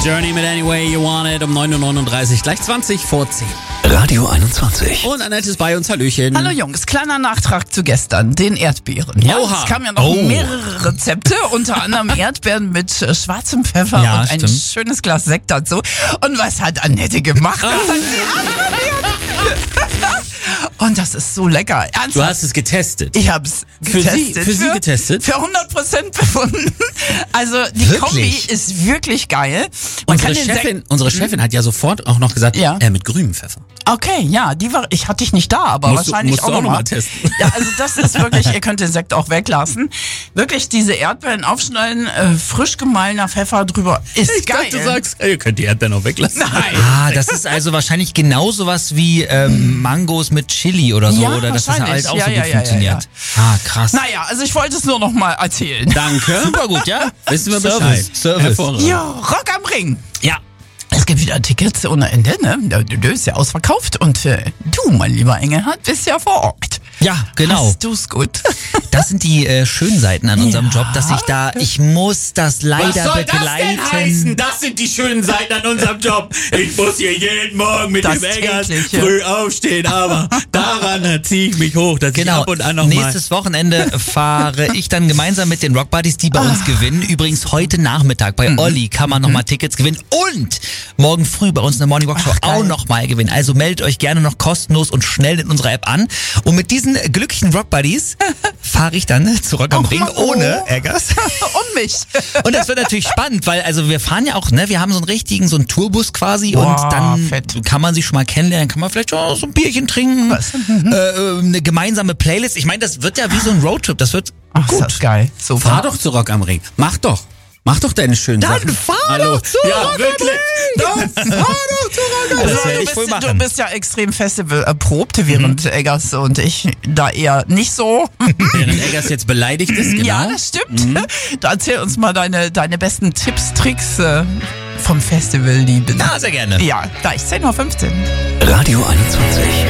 Journey mit Any Way You Want It um 9.39 Uhr, gleich 20 vor 10. Radio 21. Und Annette ist bei uns, Hallöchen. Hallo Jungs, kleiner Nachtrag zu gestern, den Erdbeeren. Ja, Oha. es kamen ja noch mehrere Rezepte, unter anderem Erdbeeren mit schwarzem Pfeffer Ja, und ein stimmt. schönes Glas Sekt dazu. Und was hat Annette gemacht? Und das ist so lecker. Ernsthaft. Du hast es getestet. Ich hab's getestet. Für sie getestet? Für 100% befunden. Also die Wirklich? Kombi ist wirklich geil. Man Unsere kann den Chefin, unsere Chefin hat ja sofort auch noch gesagt, Ja. mit grünem Pfeffer. Okay, ja, ich hatte ich nicht da, aber Musst du wahrscheinlich auch noch noch mal testen. Ja, also das ist wirklich, ihr könnt den Sekt auch weglassen. Wirklich diese Erdbeeren aufschneiden, frisch gemahlener Pfeffer drüber, ist Ich geil. dachte, du sagst, ihr könnt die Erdbeeren noch weglassen. Nein. Ah, das ist also wahrscheinlich genau sowas wie Mangos mit Chili oder so, Ja, oder dass das wahrscheinlich. halt auch Ja, so ja, gut ja, funktioniert. Ah, krass. Naja, also ich wollte es nur noch mal erzählen. Danke. Super gut, ja? Wissen wir Service, Bescheid. Service. Hervorragend. Ja, Rock am Ring. Ja. Es gibt wieder Tickets ohne Ende, ne? Du ist ja ausverkauft und du, mein lieber Engelhardt, bist ja vor Ort. Ja, genau. Hast du's gut? Das sind die schönen Seiten an unserem Job, dass ich muss das leider Was soll das begleiten. denn heißen? Das sind die schönen Seiten an unserem Job. Ich muss hier jeden Morgen mit Das dem Eggers tägliche. früh aufstehen, aber daran ziehe ich mich hoch, dass ich Genau, ab und an noch mal... nächstes Wochenende fahre ich dann gemeinsam mit den Rock Buddies, die bei uns gewinnen. Übrigens heute Nachmittag bei Olli kann man nochmal Tickets gewinnen und morgen früh bei uns in der Morning Rock Show auch nochmal gewinnen. Also meldet euch gerne noch kostenlos und schnell in unserer App an. Und mit diesen glücklichen Rock Buddies fahre ich dann zu Rock am Och, Ring Mann, oh. ohne Eggers. Und mich. Und das wird natürlich spannend, weil also wir fahren ja auch, ne, wir haben so einen Tourbus quasi Boah, und dann fett. kann man sich schon mal kennenlernen, kann man vielleicht auch so ein Bierchen trinken, eine gemeinsame Playlist. Ich meine, das wird ja wie so ein Roadtrip, das wird Ach, ist das geil. So Fahr doch zu Rock am Ring. Mach doch deine schönen Dann Sachen. fahr Hallo. doch zu Ja, Rock am wirklich. Ring. Dann fahr doch zu Rock am Ring. Das werde ich wohl du machen. bist ja extrem Festival erprobt, während Eggers und ich da eher nicht so. Während Eggers jetzt beleidigt ist, genau. Ja, das stimmt. Da erzähl uns mal deine besten Tipps, Tricks vom Festival lieben. Ja, sehr gerne. Ja, gleich 10:15 Uhr. Radio 21.